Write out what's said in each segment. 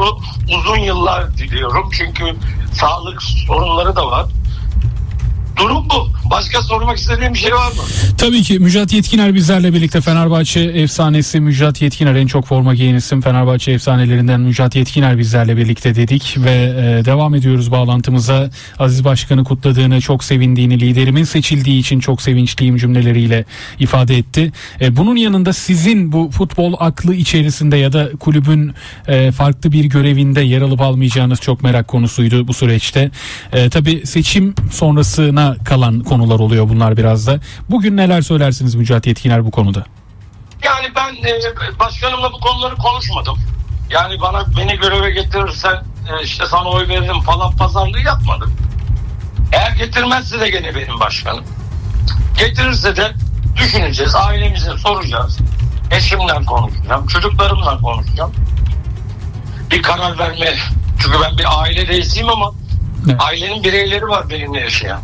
mutlu uzun yıllar diliyorum. Çünkü sağlık sorunları da var. Durum bu. Başka sormak istediğim bir şey var mı? Tabii ki Müjdat Yetkiner bizlerle birlikte. Fenerbahçe efsanesi Müjdat Yetkiner, en çok forma giyen isim. Fenerbahçe efsanelerinden Müjdat Yetkiner bizlerle birlikte dedik ve devam ediyoruz bağlantımıza. Aziz Başkan'ı kutladığını, çok sevindiğini, liderimin seçildiği için çok sevinçliyim cümleleriyle ifade etti. Bunun yanında sizin bu futbol aklı içerisinde ya da kulübün farklı bir görevinde yer alıp almayacağınız çok merak konusuydu bu süreçte. Tabii seçim sonrasına kalan konular oluyor bunlar biraz da. Bugün neler söylersiniz Müjdat Yetkiner bu konuda? Yani ben başkanımla bu konuları konuşmadım. Yani beni göreve getirirsen işte sana oy veririm falan pazarlığı yapmadım. Eğer getirmezse de gene benim başkanım. Getirirse de düşüneceğiz, ailemize soracağız. Eşimle konuşacağım, çocuklarımla konuşacağım. Bir karar verme. Çünkü ben bir aile reisiyim ama ailenin bireyleri var benimle yaşayan.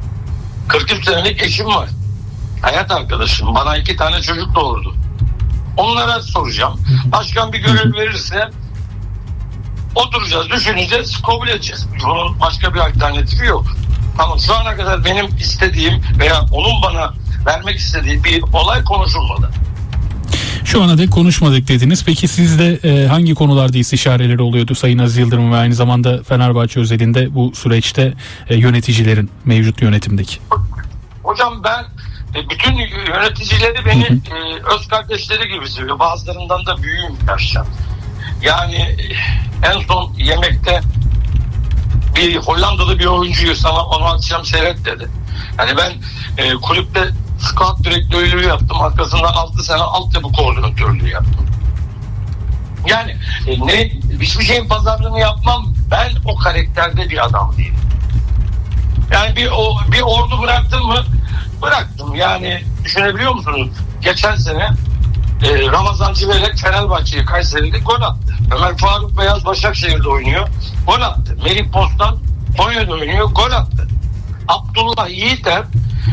43 senelik eşim var. Hayat arkadaşım. Bana 2 tane çocuk doğurdu. Onlara soracağım. Başkan bir görev verirse oturacağız, düşüneceğiz, kabul edeceğiz. Bunun başka bir alternatifi yok. Ama şu ana kadar benim istediğim veya onun bana vermek istediği bir olay konuşulmadı. Şu ana dek konuşmadık dediniz. Peki sizde hangi konularda istişareleri oluyordu Sayın Aziz Yıldırım ve aynı zamanda Fenerbahçe özelinde bu süreçte yöneticilerin, mevcut yönetimdeki? Hocam ben bütün yöneticileri beni öz kardeşleri gibi seviyor. Bazılarından da büyüğüm yaşça. Yani en son yemekte bir Hollandalı bir oyuncuyu sana onu akşam seyret dedi. Yani ben kulüpte scout direktörlüğü yaptım. Arkasından 6 sene altyapı koordinatörlüğü yaptım. Yani hiçbir şeyin pazarlığını yapmam. Ben o karakterde bir adam değilim. Yani bir ordu bıraktım mı? Bıraktım. Yani düşünebiliyor musunuz? Geçen sene Ramazan Civelek Fenerbahçe'ye Kayseri'de gol attı. Ömer Faruk Beyaz Başakşehir'de oynuyor. Gol attı. Melih Postan Konya'da oynuyor. Gol attı. Abdullah Yiğiter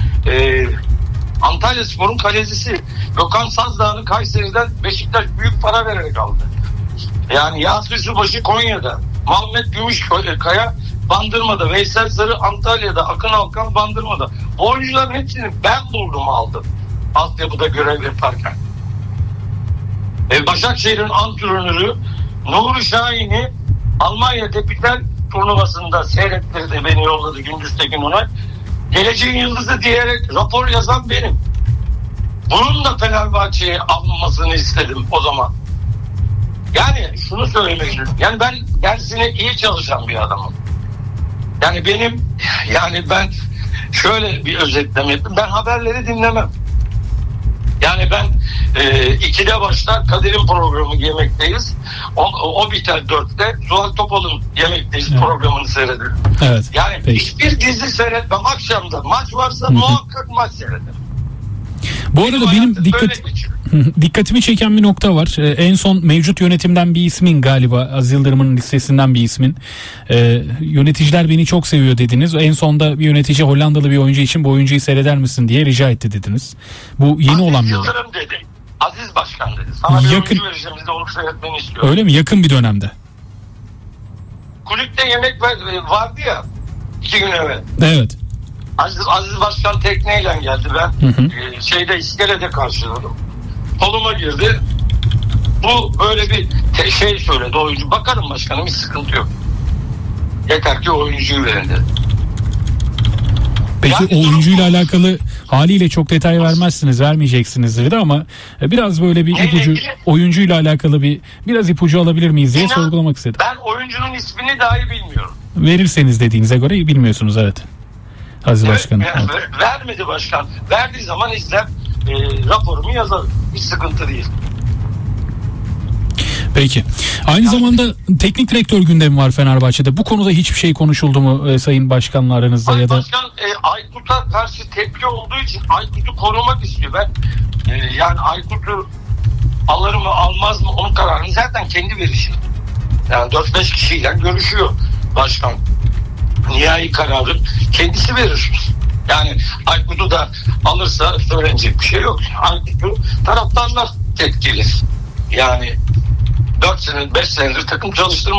Antalyaspor'un kalecisi. Gökhan Sazdağ'ın Kayseri'den Beşiktaş büyük para vererek aldı. Yani Yasir Subaşı Konya'da. Muhammed Gümüşkaya Bandırma'da. Veysel Sarı Antalya'da. Akın Alkan Bandırma'da. Bu oyuncuların hepsini ben buldum aldım. Altyapıda görev yaparken. Başakşehir'in antrenörü Nuri Şahin'i Almanya Tepitel turnuvasında seyrettirdi. Beni yolladı Gündüz Tekin Onay. Geleceğin yıldızı diyerek rapor yazan benim. Bunun da Fenerbahçe'ye alınmasını istedim o zaman. Yani şunu söylemek istiyorum. Yani ben dersine iyi çalışan bir adamım. Yani ben şöyle bir özetleme ettim. Ben haberleri dinlemem. Yani ben 2'de başlar Kadir'in programı Yemekteyiz. O biter 4'te. Zuhal Topal'ın Yemekteyiz programını seyrederim. Evet. Yani peki. Hiçbir dizi seyretmem. Akşamda maç varsa muhakkak maç seyrederim. Bu arada benim dikkatimi çeken bir nokta var. En son mevcut yönetimden bir ismin, galiba Aziz Yıldırım'ın listesinden bir ismin. Yöneticiler beni çok seviyor dediniz. En sonda bir yönetici Hollandalı bir oyuncu için bu oyuncuyu seyreder misin diye rica etti dediniz. Bu yeni Aziz olan bir olay. Yıldırım dedi. Aziz Başkan dedi. Sana bir oyuncu vereceğim, biz de onu seyretmeni istiyorum. Öyle mi? Yakın bir dönemde. Kulüpte yemek vardı ya 2 gün evvel. Evet. Aziz Başkan tekneyle geldi. Ben iskelede karşıladım. Koluma girdi. Bu böyle bir şey söyledi oyuncu. Bakarım başkanım, hiç sıkıntı yok. Yeter ki oyuncuyu verin dedi. Peki yani, oyuncuyla alakalı haliyle çok detay vermeyeceksinizdir de ama biraz böyle bir ipucu, oyuncuyla alakalı biraz ipucu alabilir miyiz diye sorgulamak istedim. Ben oyuncunun ismini dahi bilmiyorum. Verirseniz dediğinize göre bilmiyorsunuz, evet. Aziz Başkan. Vermedi başkan. Verdiği zaman izler raporumu yazarım. Hiç sıkıntı değil. Peki. Aynı zamanda teknik direktör gündemi var Fenerbahçe'de. Bu konuda hiçbir şey konuşuldu mu Sayın Başkan'la aranızda ya da? Başkan Aykut'a karşı tepki olduğu için Aykut'u korumak istiyor. Ben yani Aykut'u alır mı almaz mı onun kararını zaten kendi verir. Yani 4-5 kişiyle görüşüyor başkan. Nihai kararı kendisi verir. Yani Aykut'u da alırsa söylenecek bir şey yok. Aykut'u taraftarlar tepkili. Yani 4 senedir 5 senedir takım çalıştırma